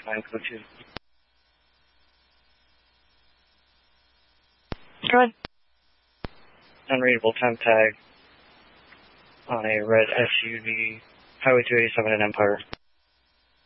9 code 2. Go ahead. Unreadable temp tag on a red SUV, Highway 287 in Empire.